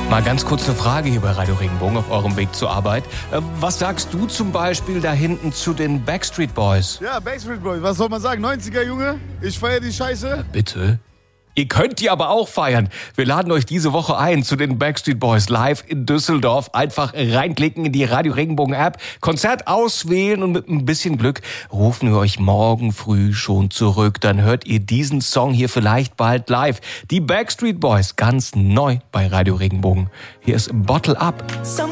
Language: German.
Mal ganz kurze Frage hier bei Radio Regenbogen auf eurem Weg zur Arbeit. Was sagst du zum Beispiel da hinten zu den Backstreet Boys? Ja, Backstreet Boys, was soll man sagen? 90er, Junge? Ich feiere die Scheiße. Bitte? Ihr könnt die aber auch feiern. Wir laden euch diese Woche ein zu den Backstreet Boys live in Düsseldorf. Einfach reinklicken in die Radio Regenbogen App, Konzert auswählen und mit ein bisschen Glück rufen wir euch morgen früh schon zurück. Dann hört ihr diesen Song hier vielleicht bald live. Die Backstreet Boys, ganz neu bei Radio Regenbogen. Hier ist Bottle Up.